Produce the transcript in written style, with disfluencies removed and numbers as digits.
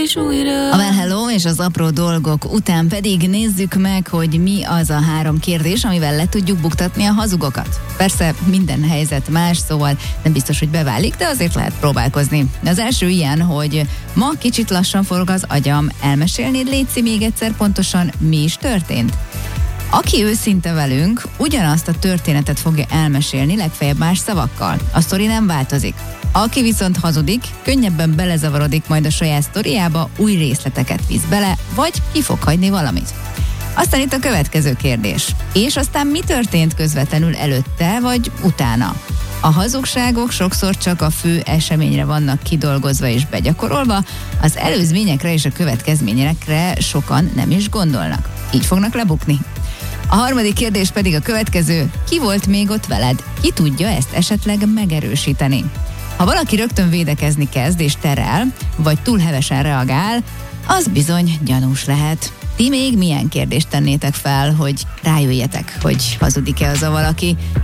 és újra. A Well Hello és az apró dolgok után pedig nézzük meg, hogy mi az a 3 kérdés, amivel le tudjuk buktatni a hazugokat. Persze minden helyzet más, szóval nem biztos, hogy beválik, de azért lehet próbálkozni. Az első ilyen, hogy ma kicsit lassan forog az agyam, elmesélnéd létszi még egyszer pontosan, mi is történt? Aki őszinte velünk, ugyanazt a történetet fogja elmesélni, legfeljebb más szavakkal. A sztori nem változik. Aki viszont hazudik, könnyebben belezavarodik majd a saját sztoriába, új részleteket visz bele, vagy ki fog hagyni valamit. Aztán itt a következő kérdés. És aztán mi történt közvetlenül előtte, vagy utána? A hazugságok sokszor csak a fő eseményre vannak kidolgozva és begyakorolva, az előzményekre és a következményekre sokan nem is gondolnak. Így fognak lebukni. A harmadik kérdés pedig a következő. Ki volt még ott veled? Ki tudja ezt esetleg megerősíteni? Ha valaki rögtön védekezni kezd és terel, vagy túl hevesen reagál, az bizony gyanús lehet. Ti még milyen kérdést tennétek fel, hogy rájöjjetek, hogy hazudik-e az a valaki?